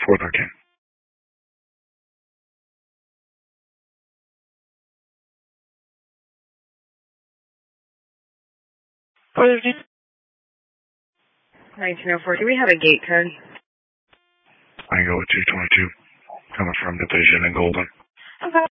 413. What is it? 1904. Do we have a gate code? I can go with 222. Coming from Division and Golden. Okay.